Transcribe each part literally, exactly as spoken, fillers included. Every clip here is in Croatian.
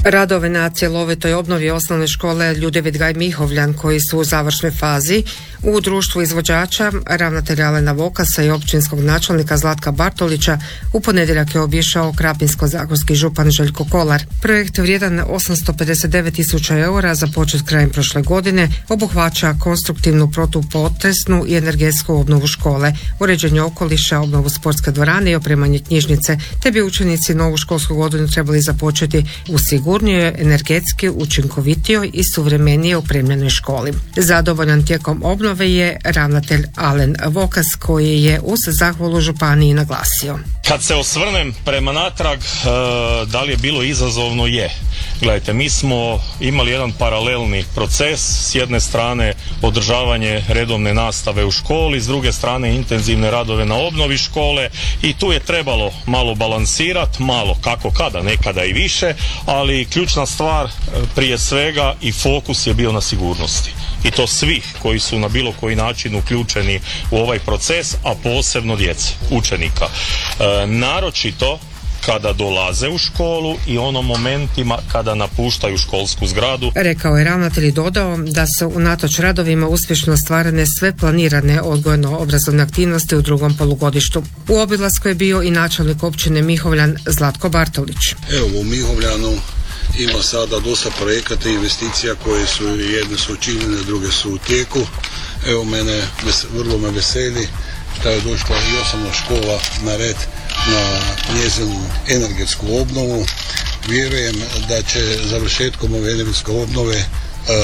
Radove na cjelovitoj obnovi osnovne škole Ljudevit Gaj Mihovljan koji su u završnoj fazi u društvu izvođača ravnatelja Alena Vokasa i općinskog načelnika Zlatka Bartolića u ponedjeljak je obišao krapinsko-zagorski župan Željko Kolar. Projekt vrijedan osamsto pedeset devet tisuća eura započet krajem prošle godine obuhvaća konstruktivnu protupotresnu i energetsku obnovu škole, uređenje okoliša, obnovu sportske dvorane i opremanje knjižnice, te bi učenici novu školsku godinu trebali započeti u sigurnijoj, energetski učinkovitijoj i suvremenije opremljenoj školi. Zadovoljan tijekom obnove je ravnatelj Alen Vokas koji je uz zahvalu županiji naglasio. Kad se osvrnem prema natrag, da li je bilo izazovno? Je. Gledajte, mi smo imali jedan paralelni proces, s jedne strane održavanje redovne nastave u školi, s druge strane intenzivne radove na obnovi škole i tu je trebalo malo balansirati, malo kako kada, nekada i više, ali ključna stvar prije svega i fokus je bio na sigurnosti. I to svih koji su na bilo koji način uključeni u ovaj proces, a posebno djece, učenika. E, naročito kada dolaze u školu i ono momentima kada napuštaju školsku zgradu. Rekao je ravnatelj i dodao da su unatoč radovima uspješno ostvarene sve planirane odgojno-obrazovne aktivnosti u drugom polugodištu. U obilasku je bio i načelnik općine Mihovljan Zlatko Bartolić. Evo, u Mihovljanu ima sada dosta projekata i investicija koje su, jedne su učinjene, druge su u tijeku. Evo, mene vrlo me veseli što je došla i osnovna škola na red na njezinu energetsku obnovu. Vjerujem da će završetkom ove energetske obnove e,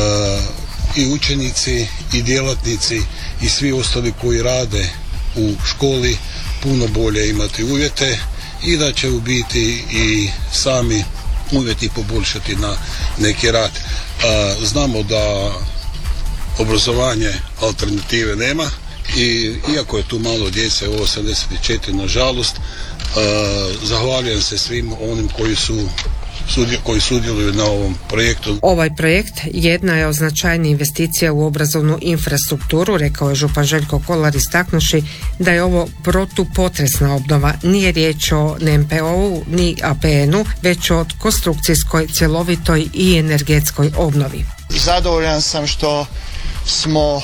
i učenici i djelatnici i svi ostali koji rade u školi puno bolje imati uvjete i da će u biti i sami uvjeti poboljšati na neki rad. E, znamo da obrazovanje alternative nema i iako je tu malo djece, ovo osamdeset četiri nažalost, Uh, zahvaljujem se svim onim koji su sudje, koji sudjeluju na ovom projektu. Ovaj projekt jedna je od značajnijih investicija u obrazovnu infrastrukturu, rekao je župan Željko Kolar istaknuši da je ovo protupotresna obnova. Nije riječ o N P O-u ni A P N-u, već o konstrukcijskoj, cjelovitoj i energetskoj obnovi. Zadovoljan sam što smo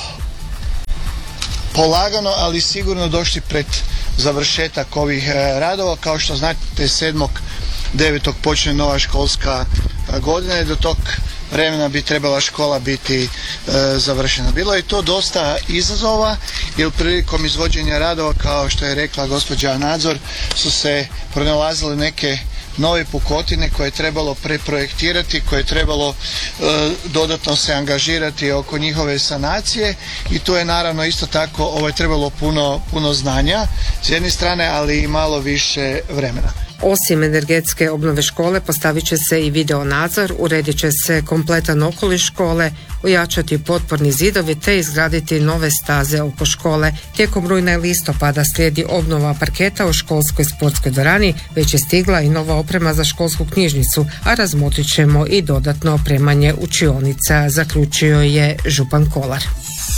polagano, ali sigurno došli pred završetak ovih radova. Kao što znate, sedmog devetog počne nova školska godina i do tog vremena bi trebala škola biti e, završena. Bilo je to dosta izazova jer prilikom izvođenja radova, kao što je rekla gospođa Nadzor, su se pronalazile neke nove pukotine koje je trebalo preprojektirati, koje je trebalo e, dodatno se angažirati oko njihove sanacije i tu je naravno isto tako ovo je trebalo puno, puno znanja s jedne strane, ali i malo više vremena. Osim energetske obnove škole postavit će se i video nadzor, uredit će se kompletan okoliš škole, ojačati potporni zidovi te izgraditi nove staze oko škole. Tijekom rujna i listopada slijedi obnova parketa u školskoj sportskoj dvorani, već je stigla i nova oprema za školsku knjižnicu, a razmotrit ćemo i dodatno opremanje učionica, zaključio je župan Kolar.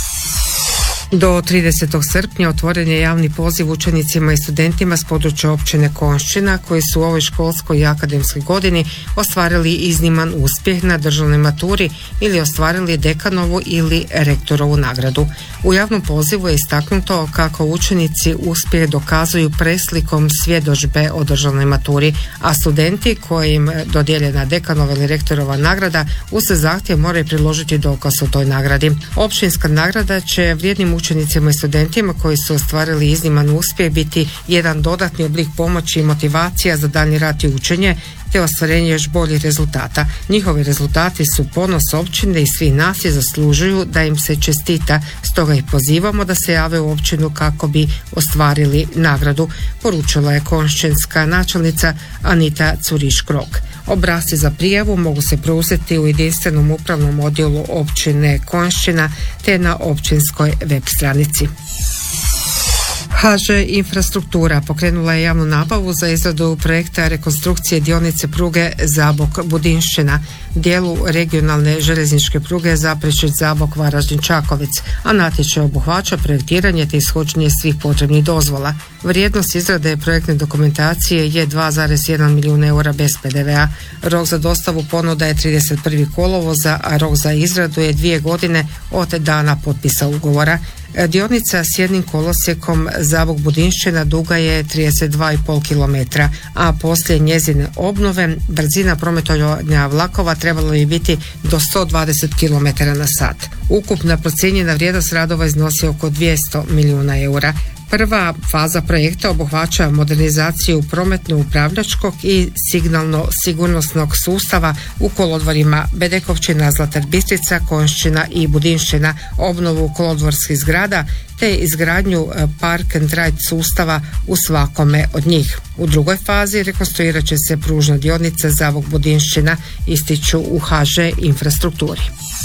Do tridesetog srpnja otvoren je javni poziv učenicima i studentima s područja općine Konjšćina koji su u ovoj školskoj i akademskoj godini ostvarili izniman uspjeh na državnoj maturi ili ostvarili dekanovu ili rektorovu nagradu. U javnom pozivu je istaknuto kako učenici uspjeh dokazuju preslikom svjedodžbe o državnoj maturi, a studenti kojim dodijeljena dekanova ili rektorova nagrada uz zahtjev moraju priložiti dokaz o toj nagradi. Općinska nagrada će vrijednim učenicima i studentima koji su ostvarili izniman uspjeh biti jedan dodatni oblik pomoći i motivacija za daljnji rad i učenje te ostvarenje još boljih rezultata. Njihovi rezultati su ponos općine i svi nas i zaslužuju da im se čestita, stoga ih pozivamo da se jave u općinu kako bi ostvarili nagradu, poručila je konjšćanska načelnica Anita Curiš-Krok. Obrasci za prijavu mogu se preuzeti u jedinstvenom upravnom odjelu općine Konjšćina te na općinskoj web stranici. ha žo Infrastruktura pokrenula je javnu nabavu za izradu projekta rekonstrukcije dionice pruge Zabok-Budinšćina, dijelu regionalne željezničke pruge Zaprešić-Zabok-Varaždin-Čakovec, a natječaj obuhvaća projektiranje te ishođenje svih potrebnih dozvola. Vrijednost izrade projektne dokumentacije je dva zarez jedan milijun eura bez pe de ve a. Rok za dostavu ponuda je trideset prvog kolovoza, a rok za izradu je dvije godine od dana potpisa ugovora. Dionica s jednim kolosijekom Zabok-Budinšćina duga je trideset dva i pol kilometra, a poslije njezine obnove brzina prometovanja vlakova trebalo bi biti do sto dvadeset kilometara na sat. Ukupna procijenjena vrijednost radova iznosi oko dvjesto milijuna eura. Prva faza projekta obuhvaća modernizaciju prometno-upravljačkog i signalno-sigurnosnog sustava u kolodvorima Bedekovčina, Zlatar Bistrica, Konjšćina i Budinšćina, obnovu kolodvorskih zgrada te izgradnju park and ride sustava u svakome od njih. U drugoj fazi rekonstruirat će se pružna dionica Zabok-Budinšćina, ističu u ha žo Infrastrukturi.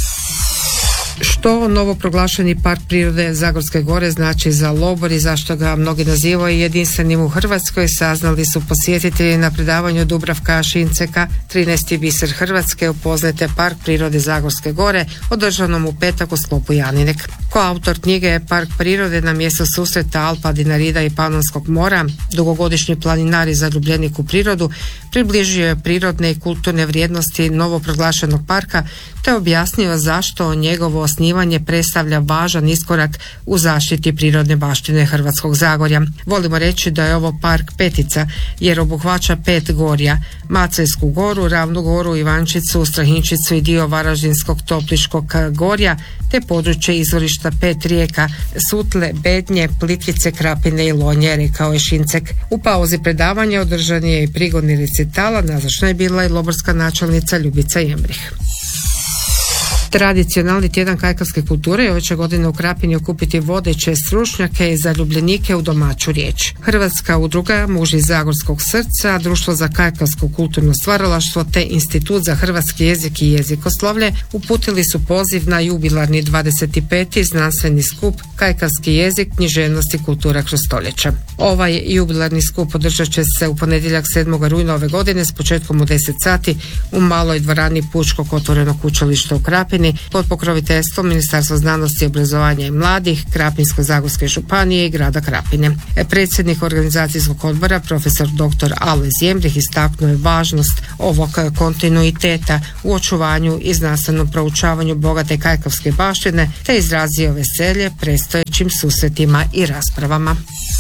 Što novo proglašeni park prirode Zagorske gore znači za Lobor i zašto ga mnogi nazivaju jedinstvenim u Hrvatskoj, saznali su posjetitelji na predavanju Dubravka Šinceka, trinaesti biser Hrvatske, upoznajte park prirode Zagorske gore, održanom u petak u sklopu Janinek. Koautor knjige je Park prirode na mjestu susreta Alpa, Dinarida i Panonskog mora, dugogodišnji planinar i zaljubljenik u prirodu, približio je prirodne i kulturne vrijednosti novoproglašenog parka te objasnio zašto njegovo osnivanje predstavlja važan iskorak u zaštiti prirodne baštine Hrvatskog Zagorja. Volimo reći da je ovo park petica jer obuhvaća pet gorja: Macejsku goru, Ravnu goru, Ivančicu, Strahinčicu i dio Varaždinskog Topliškog gorja te područje izvorišta pet rijeka Sutle, Bednje, Plitvice, Krapine i Lonje, rekao je Šincek. U pauzi predavanja održan je i prigodni recital, a nazočna je bila i loborska načelnica Ljubica Jemrih. Tradicionalni tjedan kajkavske kulture ove će godine u Krapini okupiti vodeće stručnjake i zaljubljenike u domaću riječ. Hrvatska udruga Muži Zagorskog srca, Društvo za kajkavsko kulturno stvaralaštvo te Institut za hrvatski jezik i jezikoslovlje uputili su poziv na jubilarni dvadeset peti znanstveni skup Kajkavski jezik, književnost i kultura kroz stoljeća. Ovaj jubilarni skup održat će se u ponedjeljak sedmog rujna ove godine s početkom u deset sati u maloj dvorani Pučkog otvorenog učilišta u Krapini pod pokroviteljstvom Ministarstva znanosti, obrazovanja i mladih, Krapinsko-zagorske županije i grada Krapine. Predsjednik organizacijskog odbora, profesor doktor Alojz Jemrih, istaknuo je važnost ovog kontinuiteta u očuvanju i znanstvenom proučavanju bogate kajkavske baštine te izrazio veselje predstojećim susretima i raspravama.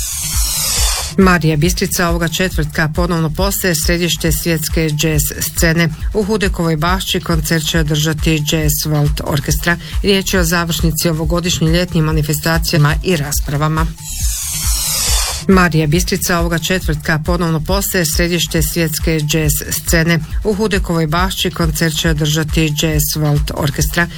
Marija Bistrica ovoga četvrtka ponovno postaje središte svjetske jazz scene. U Hudekovoj bašči koncert će održati Jazz World Orkestra. Riječ je o završnici ovogodišnjim ljetnim manifestacijama i raspravama. Marija Bistrica ovoga četvrtka ponovno postaje središte svjetske jazz scene. U Hudekovoj bašči koncert će održati Jazz World Orkestra.